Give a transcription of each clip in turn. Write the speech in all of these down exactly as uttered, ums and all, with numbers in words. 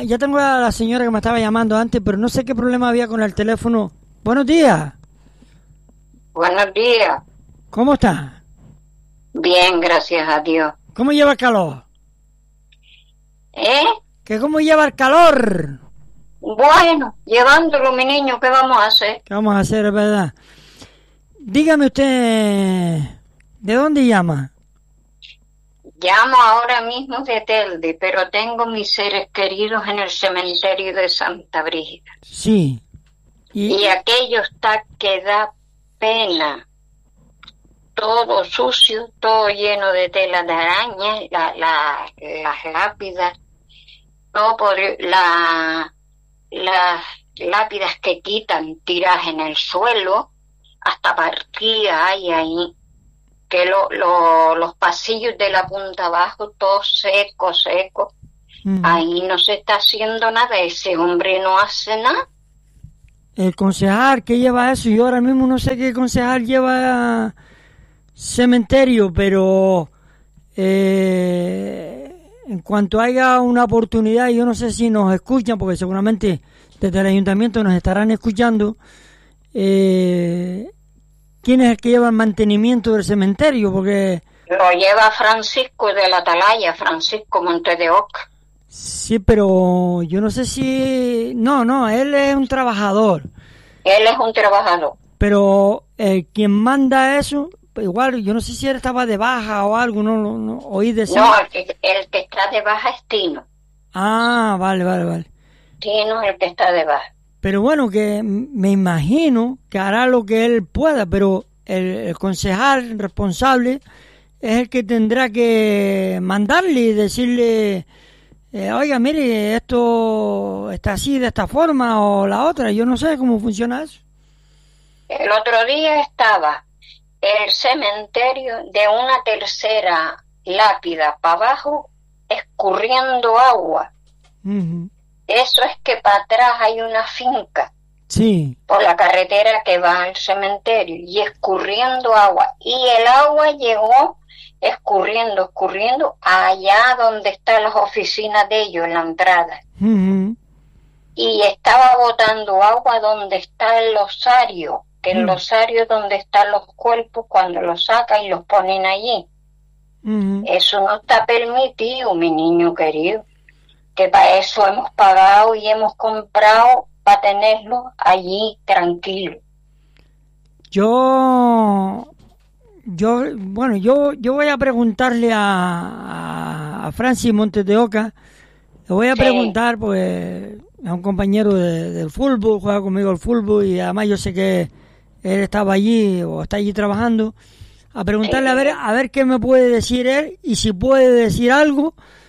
ya tengo a la señora que me estaba llamando antes, pero no sé qué problema había con el teléfono. Buenos días. Buenos días. ¿Cómo está? Bien, gracias a Dios. ¿Cómo lleva el calor? ¿Eh? ¿Que cómo lleva el calor? Bueno, llevándolo, mi niño, ¿qué vamos a hacer? ¿Qué vamos a hacer, es verdad? Dígame usted, ¿de dónde llama? Llamo ahora mismo de Telde, pero tengo mis seres queridos en el cementerio de Santa Brígida. Sí. Y, y aquello está que da pena. Todo sucio, todo lleno de tela de araña, la, la, las lápidas, todo por la, las lápidas que quitan, tiras en el suelo, hasta partidas hay ahí, que lo, lo, los pasillos de la punta abajo, todo seco, seco, mm. Ahí no se está haciendo nada, ese hombre no hace nada. El concejal que lleva eso, yo ahora mismo no sé qué concejal lleva cementerio, pero eh, en cuanto haya una oportunidad, yo no sé si nos escuchan, porque seguramente desde el ayuntamiento nos estarán escuchando. Eh, ¿Quién es el que lleva el mantenimiento del cementerio? Porque lo lleva Francisco de la Atalaya, Francisco Monte de Oca. Sí, pero yo no sé si... No, no, él es un trabajador. Él es un trabajador. Pero eh, quien manda eso, igual, yo no sé si él estaba de baja o algo, no, no, no oí decir. No, el que, el que está de baja es Tino. Ah, vale, vale, vale. Tino es el que está de baja. Pero bueno, que me imagino que hará lo que él pueda, pero el, el concejal responsable es el que tendrá que mandarle y decirle, eh, oiga, mire, esto está así de esta forma o la otra. Yo no sé cómo funciona eso. El otro día estaba el cementerio de una tercera lápida para abajo escurriendo agua. Uh-huh. Eso es que para atrás hay una finca. Sí. Por la carretera que va al cementerio y escurriendo agua. Y el agua llegó escurriendo, escurriendo allá donde están las oficinas de ellos, en la entrada. Uh-huh. Y estaba botando agua donde está el osario, que el uh-huh. osario es donde están los cuerpos cuando los sacan y los ponen allí. Uh-huh. Eso no está permitido, mi niño querido. Que para eso hemos pagado y hemos comprado para tenerlo allí tranquilo. Yo, yo, bueno, yo, yo voy a preguntarle a, a, a Francis Montes de Oca, le voy a sí. preguntar, pues, es un compañero de, del fútbol, juega conmigo al fútbol y además yo sé que él estaba allí o está allí trabajando, a preguntarle sí. a ver, a ver qué me puede decir él y si puede decir algo.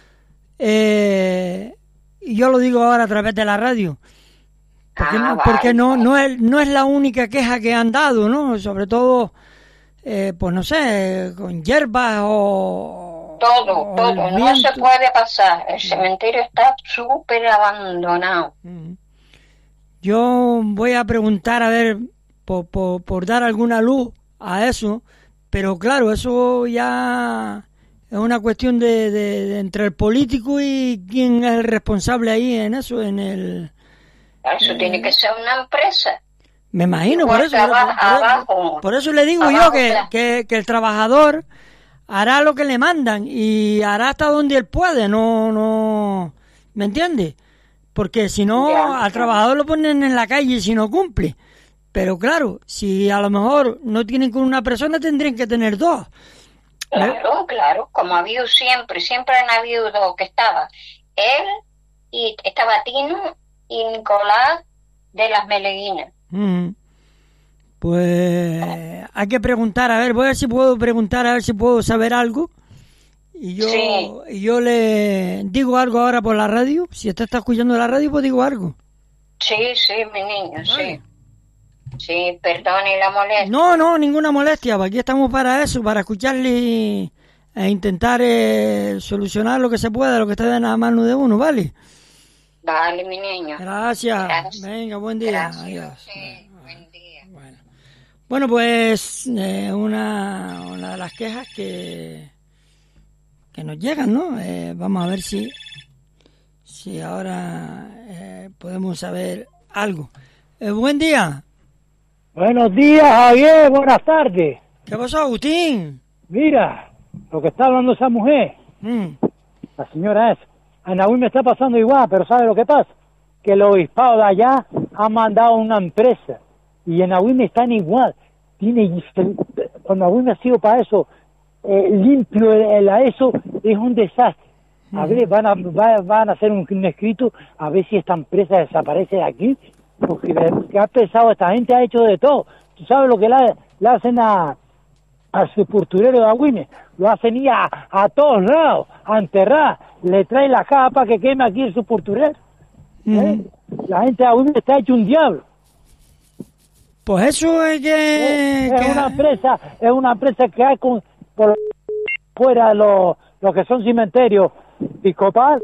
Eh, yo lo digo ahora a través de la radio porque, ah, no, vale, porque no, no, es, no es la única queja que han dado, ¿no? Sobre todo eh, pues no sé, con hierbas o todo, o todo, no viento. Se puede pasar, el cementerio está súper abandonado. Yo voy a preguntar a ver por, por, por dar alguna luz a eso, pero claro, eso ya es una cuestión de, de, de entre el político y quién es el responsable ahí en eso, en el... Eso eh, tiene que ser una empresa. Me imagino, por eso, abajo, por, abajo, por eso le digo abajo, yo que, que, que el trabajador hará lo que le mandan y hará hasta donde él puede, no, no, ¿me entiende? Porque si no, ya, al trabajador lo ponen en la calle si no cumple. Pero claro, si a lo mejor no tienen con una persona, tendrían que tener dos. Claro, ¿Eh? claro, como ha habido siempre, siempre han habido dos, que estaba él y estaba Tino y Nicolás de las Meleguinas. Mm. Pues hay que preguntar, a ver, voy a ver si puedo preguntar, a ver si puedo saber algo. Y yo, sí. y yo le digo algo ahora por la radio. Si usted está escuchando la radio, pues digo algo. Sí, sí, mi niño, vale. sí. Sí, perdone la molestia. No, no, ninguna molestia. Aquí estamos para eso, para escucharle e intentar eh, solucionar lo que se pueda, lo que esté en la mano de uno, ¿vale? Vale, mi niño. Gracias. Gracias. Venga, buen día. Gracias. Adiós. Sí, buen día. Bueno, bueno pues eh, una, una de las quejas que, que nos llegan, ¿no? Eh, vamos a ver si, Sí, ahora eh, podemos saber algo. Eh, buen día. Buenos días, Javier, buenas tardes. ¿Qué pasó, Agustín? Mira, lo que está hablando esa mujer, Mm. la señora es, a Nahui me está pasando igual, pero ¿sabe lo que pasa? Que el obispado de allá ha mandado una empresa y en Nahui me están igual. Tiene, cuando Nahui me ha sido para eso, eh, limpio el, el- a eso, es un desastre. A ver, van a, va- van a hacer un, un escrito a ver si esta empresa desaparece de aquí, porque que ha pensado, esta gente ha hecho de todo. ¿Tú sabes lo que le, le hacen a, al sepulturero de Agüime? Lo hacen ir a, a todos lados, a enterrar, le traen la caja para que queme aquí el sepulturero. ¿eh? La gente de Agüime está hecho un diablo. Pues eso es que... Es, que- es una empresa, es una empresa que hay con, por fuera los, los que son cementerios episcopal.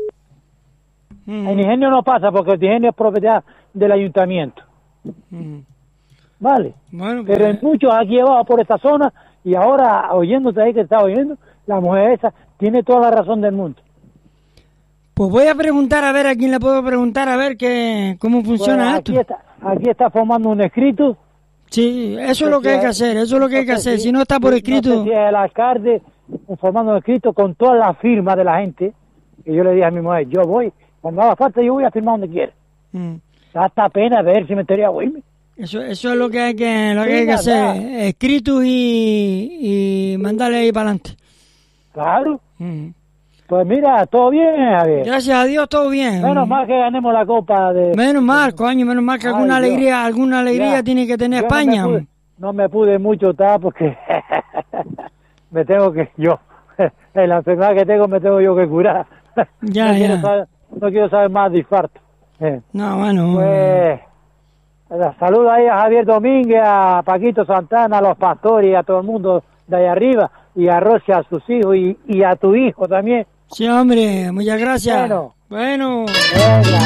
Mm, En Ingenio no pasa porque el Ingenio es propiedad del ayuntamiento. mm. Vale. Bueno, pues, Pero en muchos aquí llevado por esta zona y ahora oyéndote ahí que está oyendo, la mujer esa tiene toda la razón del mundo. pues voy a preguntar, a ver a quién le puedo preguntar, a ver qué, cómo funciona Pues esto. aquí está, aquí está formando un escrito. Sí, eso es lo que hay que hacer, eso es lo que hay que No sé hacer. si- Si no está por no escrito... sé si es el alcalde formando un escrito con todas las firmas de la gente. Y yo le dije a mi mujer, yo voy, cuando haga falta yo voy a firmar donde quiera. Mm. Da hasta pena ver el cementerio de Agüime. Eso, eso es lo que hay que, lo que, Sí, hay que hacer, verdad. escritos y, y mandarle ahí para adelante. Claro. Mm. Pues mira, todo bien, Javier. Gracias a Dios, todo bien. Menos mal que ganemos la copa de... Menos mal, coño, menos mal que Ay, alguna Dios. alegría, alguna alegría Ya. tiene que tener Yo España. No me, pude, no me pude mucho estar porque me tengo que... Yo, en la enfermedad que tengo me tengo yo que curar. Ya, no, ya. Quiero saber, no quiero saber más de infarto. Eh, No, bueno. Pues... Saludos ahí a Javier Domínguez, a Paquito Santana, a los pastores y a todo el mundo de ahí arriba, y a Rosy, a sus hijos, y, y a tu hijo también. Sí, hombre, muchas gracias. Bueno. Bueno. Venga.